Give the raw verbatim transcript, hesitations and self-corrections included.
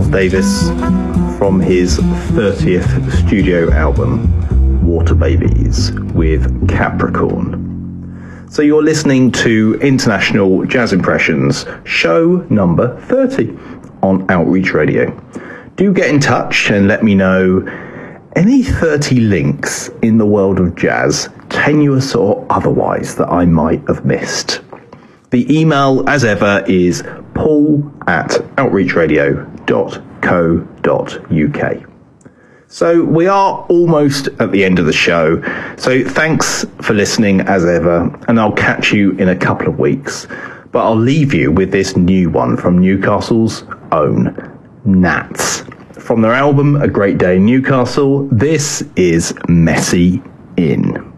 Miles Davis from his thirtieth studio album, Water Babies, with Capricorn. So you're listening to International Jazz Impressions, show number thirty on Outreach Radio. Do get in touch and let me know any thirty links in the world of jazz, tenuous or otherwise, that I might have missed. The email, as ever, is paul at outreachradio dot co dot uk. So we are almost at the end of the show. So thanks for listening as ever, and I'll catch you in a couple of weeks. But I'll leave you with this new one from Newcastle's own Nats. From their album A Great Day in Newcastle, this is Messy In.